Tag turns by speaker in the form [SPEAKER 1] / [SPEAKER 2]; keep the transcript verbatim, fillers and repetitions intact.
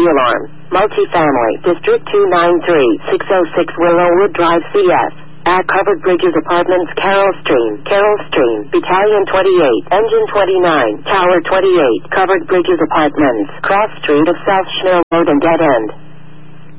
[SPEAKER 1] alarm. Multifamily, District two nine three, six oh six Willowwood Drive, C S. At Covered Bridges Apartments, Carroll Stream, Carroll Stream, Battalion twenty-eight, Engine twenty-nine, Tower twenty-eight, Covered Bridges Apartments, Cross Street of South Schnell Road and Dead End.